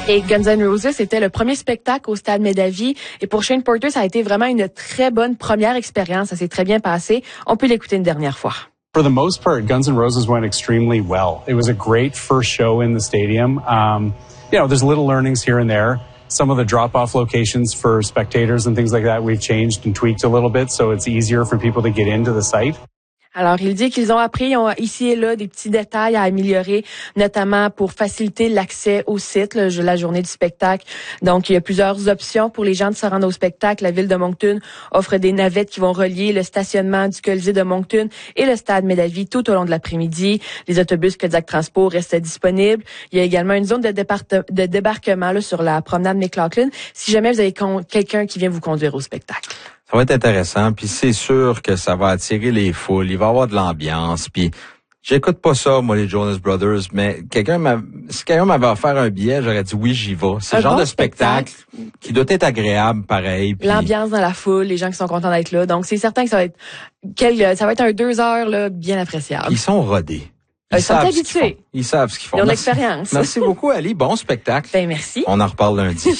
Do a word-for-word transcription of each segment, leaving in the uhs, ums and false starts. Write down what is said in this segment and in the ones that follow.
Et Guns N' Roses, c'était le premier spectacle au Stade Medavie. Et pour Shane Porter, ça a été vraiment une très bonne première expérience. Ça s'est très bien passé. On peut l'écouter une dernière fois. For the most part, Guns N' Roses went extremely well. It was a great first show in the stadium. Um, you know, there's little learnings here and there. Some of the drop-off locations for spectators and things like that, we've changed and tweaked a little bit, so it's easier for people to get into the site. Alors, il dit qu'ils ont appris ont ici et là des petits détails à améliorer, notamment pour faciliter l'accès au site, là, la journée du spectacle. Donc, il y a plusieurs options pour les gens de se rendre au spectacle. La ville de Moncton offre des navettes qui vont relier le stationnement du Colisée de Moncton et le Stade Medavie tout au long de l'après-midi. Les autobus Kodiak Transpo restent disponibles. Il y a également une zone de, départ- de débarquement là, sur la promenade McLaughlin, si jamais vous avez con- quelqu'un qui vient vous conduire au spectacle. Ça va être intéressant, puis c'est sûr que ça va attirer les foules, il va y avoir de l'ambiance, puis j'écoute pas ça, moi, les Jonas Brothers, mais quelqu'un m'a, si quelqu'un m'avait offert un billet, j'aurais dit oui, j'y vais. C'est un le genre bon de spectacle, spectacle qui doit être agréable, pareil. Puis l'ambiance dans la foule, les gens qui sont contents d'être là. Donc, c'est certain que ça va être, quel, ça va être un deux heures là, bien appréciable. Ils sont rodés. Ils, Ils sont savent ce qu'ils habitués. font. Ils savent ce qu'ils font. Ils ont de Merci. l'expérience. Merci beaucoup, Ali. Bon spectacle. Ben, merci. On en reparle lundi.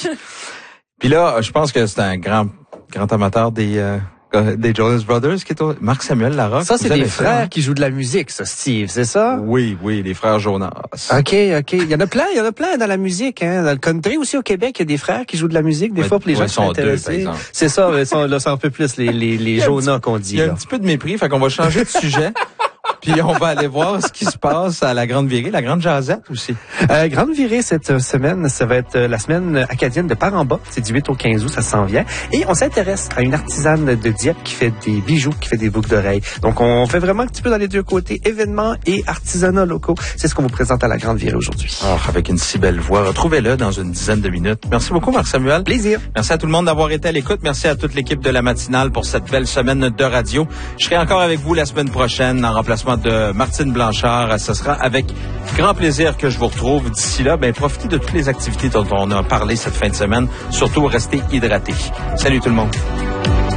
Puis là, je pense que c'est un grand, grand amateur des... Euh, des Jonas Brothers, qui est au... Marc Samuel Larocque. Ça, c'est des frères ça, hein? qui jouent de la musique, ça, Steve, c'est ça? Oui, oui, les frères Jonas. OK, OK. Il y en a plein, il y en a plein dans la musique, hein. Dans le country aussi au Québec, il y a des frères qui jouent de la musique, des ouais, fois, pour les ouais, gens qui sont intéressés. C'est ça, mais ça, là, c'est un peu plus les, les, les Jonas qu'on dit. Il y a là. un petit peu de mépris, fait qu'on va changer de sujet. Puis on va aller voir ce qui se passe à la Grande Virée, la Grande Jazette aussi. Euh, Grande Virée cette semaine, ça va être la semaine acadienne de par en bas. C'est du huit au quinze août, ça s'en vient. Et on s'intéresse à une artisane de Dieppe qui fait des bijoux, qui fait des boucles d'oreilles. Donc on fait vraiment un petit peu dans les deux côtés, événements et artisanat locaux. C'est ce qu'on vous présente à la Grande Virée aujourd'hui. Oh, avec une si belle voix. Retrouvez-le dans une dizaine de minutes. Merci beaucoup, Marc Samuel. Plaisir. Merci à tout le monde d'avoir été à l'écoute. Merci à toute l'équipe de la matinale pour cette belle semaine de radio. Je serai encore avec vous la semaine prochaine en remplacement de Martine Blanchard. Ce sera avec grand plaisir que je vous retrouve. D'ici là, ben, profitez de toutes les activités dont on a parlé cette fin de semaine. Surtout, restez hydratés. Salut tout le monde.